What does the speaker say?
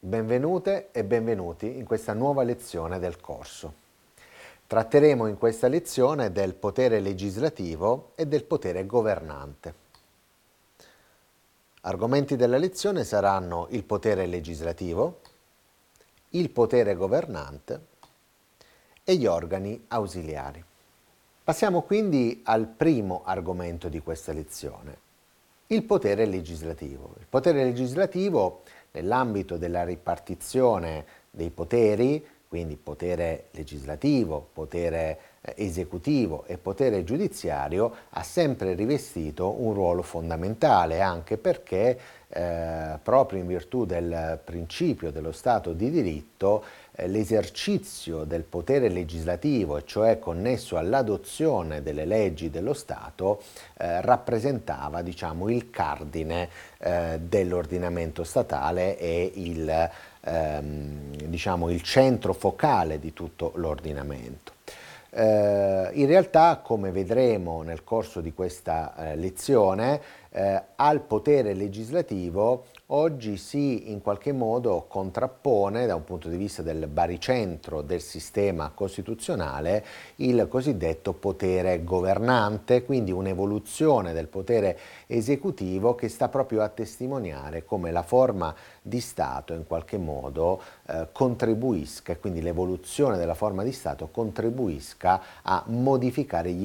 Benvenute e benvenuti in questa nuova lezione del corso. Tratteremo in questa lezione del potere legislativo e del potere governante. Argomenti della lezione saranno il potere legislativo, il potere governante e gli organi ausiliari. Passiamo quindi al primo argomento di questa lezione, il potere legislativo. Il potere legislativo, nell'ambito della ripartizione dei poteri, quindi potere legislativo, potere esecutivo e potere giudiziario, ha sempre rivestito un ruolo fondamentale, anche perché proprio in virtù del principio dello Stato di diritto l'esercizio del potere legislativo, e cioè connesso all'adozione delle leggi dello Stato, rappresentava, diciamo, il cardine dell'ordinamento statale e diciamo, il centro focale di tutto l'ordinamento. In realtà, come vedremo nel corso di questa lezione, al potere legislativo oggi si in qualche modo contrappone, da un punto di vista del baricentro del sistema costituzionale, il cosiddetto potere governante, quindi un'evoluzione del potere esecutivo che sta proprio a testimoniare come la forma di Stato in qualche modo contribuisca, quindi l'evoluzione della forma di Stato contribuisca a modificare gli